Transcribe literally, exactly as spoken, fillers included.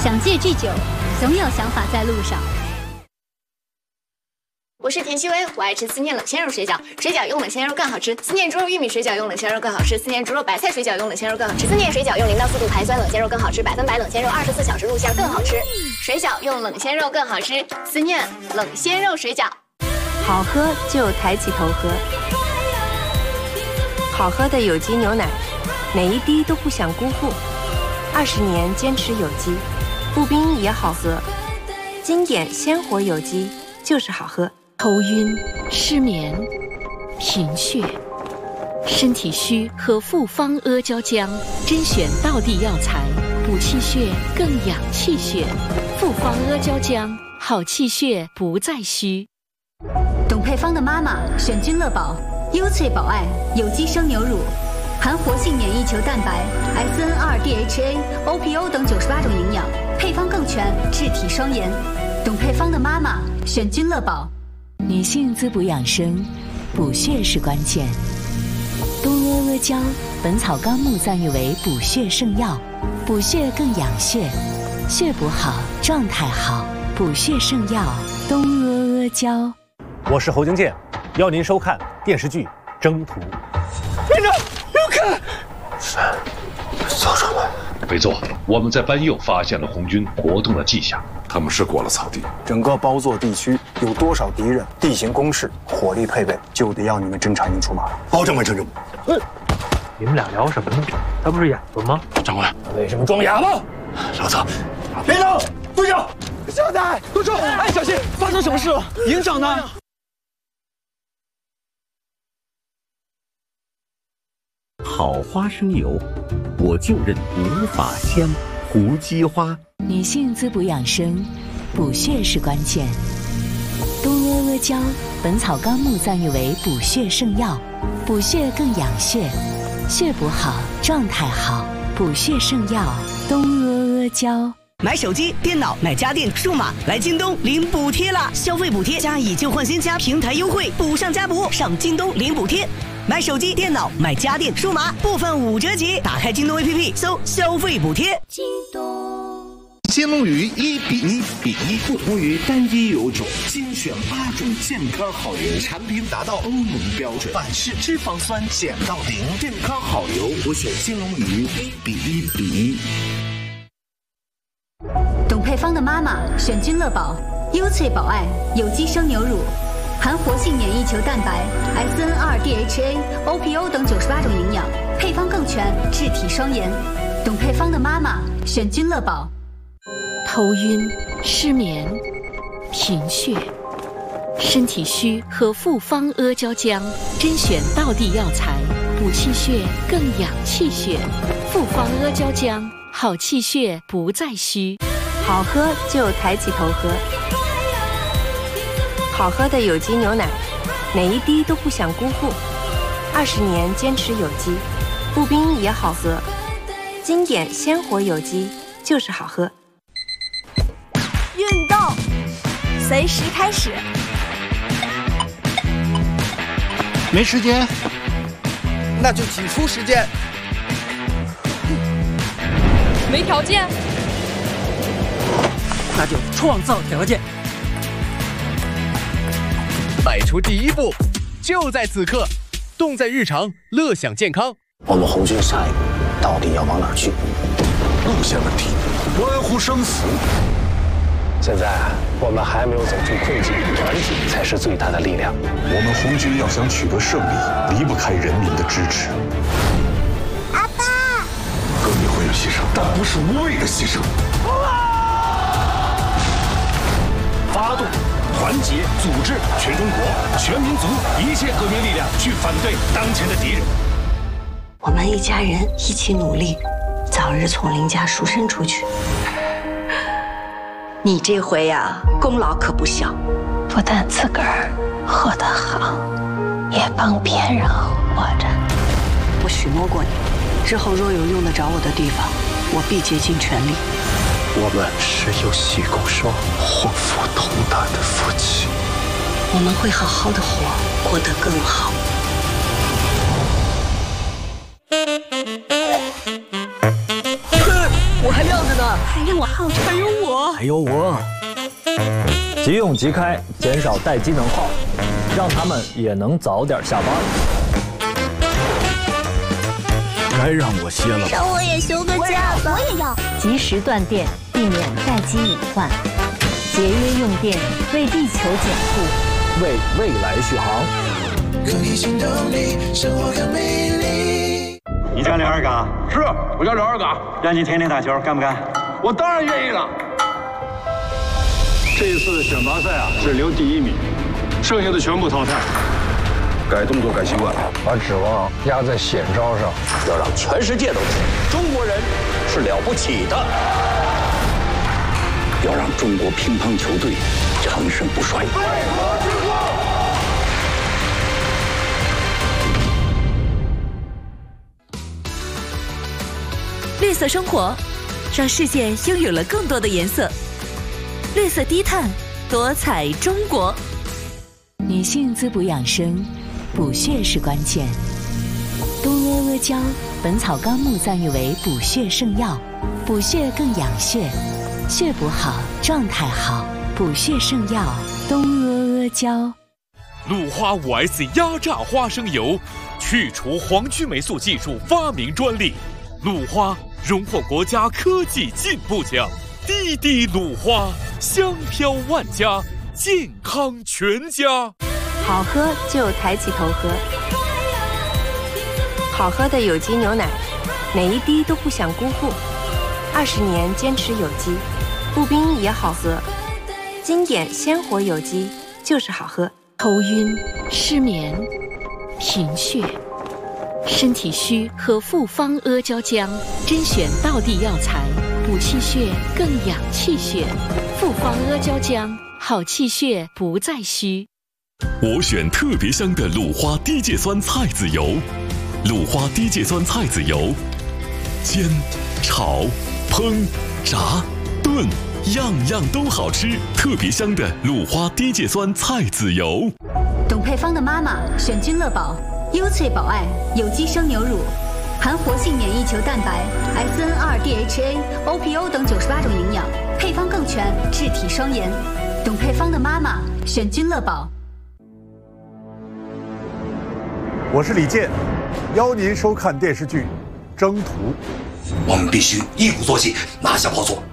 想戒拒酒，总有想法在路上。 我是田曦薇，我爱吃思念冷鲜肉水饺，水饺用冷鲜肉更好吃。思念猪肉玉米水饺用冷鲜肉更好吃，思念猪肉白菜水饺用冷鲜肉更好吃。思念水饺用零到四度排酸冷鲜肉更好吃，百分百冷鲜肉二十四小时入馅更好吃。水饺用冷鲜肉更好吃，思念冷鲜肉水饺。 好喝就抬起头喝，好喝的有机牛奶，每一滴都不想辜负。二十年坚持有机，步冰也好喝，经典鲜活有机就是好喝。 头晕、失眠、贫血，身体虚喝复方阿胶浆，甄选道地药材，补气血更养气血。复方阿胶浆，好气血不再虚。 董佩芳的妈妈选君乐宝，优萃保爱有机生牛乳，含活性免疫球蛋白、S N 二 D H A、O P O 等九十八种营养，配方更全，治体双颜。董佩芳的妈妈选君乐宝。 女性滋补养生，补血是关键。东阿阿胶，《本草纲目》赞誉为补血圣药，补血更养血，血补好，状态好，补血圣药东阿阿胶。 我是侯京健，邀您收看电视剧《征途》。 连长，刘看， 三，走上来。 没错，我们在班右发现了红军活动的迹象。 他们是过了草地。 整个包座地区有多少敌人、地形攻势、火力配备，就得要你们侦察营出马， 保证完成任务。 嗯，你们俩聊什么呢？他不是哑巴吗？ 长官， 为什么装哑巴？ 老子， 连长，队长，小仔，队长，哎，小心，发生什么事了？营长呢？ 好花生油，我就认无法香。胡姬花， 女性滋补养生，补血是关键。东阿阿胶，《本草纲目》赞誉为补血圣药，补血更养血，血补好，状态好，补血圣药东阿阿胶。 买手机、电脑、买家电、数码，来京东领补贴啦！消费补贴加以旧换新加平台优惠，补上加补，上京东领补贴。买手机、电脑、买家电、数码，部分五折起。打开京东 A P P， 搜消费补贴。 京东。 金龙鱼一比一比一，不同于单一油种，精选八种健康好油，产品达到欧盟标准，反式脂肪酸减到零，健康好油，我选金龙鱼一比一比一。 董佩芳的妈妈选君乐宝，优萃保爱有机生牛乳，含活性免疫球蛋白、S N 二 D H A、O P O 等九十八种营养，配方更全，治体双颜。董佩芳的妈妈选君乐宝。 头晕、失眠、贫血，身体虚喝复方阿胶浆，甄选道地药材，补气血更养气血。复方阿胶浆，好气血不再虚。 好喝就抬起头喝，好喝的有机牛奶，每一滴都不想辜负。二十年坚持有机，步冰也好喝，经典鲜活有机就是好喝。 运动，随时开始。 没时间， 那就挤出时间。 没条件， 那就创造条件。 迈出第一步，就在此刻，动在日常，乐享健康。 我们红军下一步到底要往哪儿去？ 路线问题，关乎生死。 现在我们还没有走出困境，团结才是最大的力量。 我们红军要想取得胜利，离不开人民的支持。 阿爸， 革命会有牺牲，但不是无谓的牺牲。 发动、团结、组织全中国、全民族一切革命力量，去反对当前的敌人。 我们一家人一起努力，早日从林家赎身出去。你这回呀，功劳可不小， 不但自个儿活得好，也帮别人活着。 我许诺过你，之后若有用得着我的地方，我必竭尽全力。 我们是有喜共双、祸福同担的夫妻。 我们会好好的活，活得更好。 我还还亮着呢， 还有我浩辰， 还有我，还有我。 即用即开，减少待机能耗，让他们也能早点下班。 该让我歇了吧？ 让我也休个假吧。我也要。 及时断电，避免待机隐患；节约用电，为地球减负， 为未来续航。 可以行动力，生活更美丽。 你家刘二嘎？ 是，我叫刘二嘎。 让你天天打球，干不干？ 我当然愿意了。 这一次的选拔赛啊，只留第一名，剩下的全部淘汰。 改动作，改习惯， 把指望压在险招上， 要让全世界都知道中国人是了不起的，要让中国乒乓球队长盛不衰。 绿色生活，让世界拥有了更多的颜色。绿色低碳，多彩中国。 女性滋补养生，补血是关键。东阿阿胶，《本草纲目》赞誉为补血圣药，补血更养血，血补好，状态好，补血圣药东阿阿胶。 鲁花 五 S 压榨花生油，去除黄曲霉素技术发明专利。鲁花荣获国家科技进步奖。滴滴鲁花，香飘万家，健康全家。 好喝就抬起头喝，好喝的有机牛奶，每一滴都不想辜负。二十年坚持有机，步冰也好喝，经典鲜活有机就是好喝。 头晕、失眠、贫血，身体虚喝复方阿胶浆，甄选道地药材，补气血更养气血。复方阿胶浆，好气血不再虚。 我选特别香的鲁花低芥酸菜籽油，鲁花低芥酸菜籽油，煎、炒、烹、炸、炖，样样都好吃。特别香的鲁花低芥酸菜籽油。 懂配方的妈妈选君乐宝，优萃宝爱有机生牛乳，含活性免疫球蛋白、S N 二 D H A、O P O 等九十八种营养，配方更全，治体双颜。懂配方的妈妈选君乐宝。 我是李健，邀您收看电视剧《征途》。 我们必须一鼓作气，拿下宝座。